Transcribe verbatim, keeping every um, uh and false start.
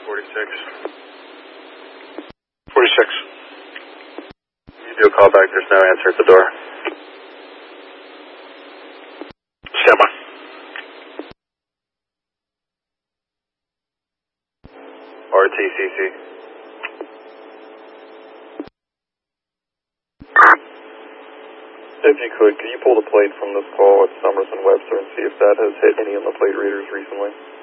forty-six. forty-six. You do a call back, there's no answer at the door. Stand by. R T C C. If you could, could you pull the plate from this call at Summers and Webster and see if that has hit any of the plate readers recently?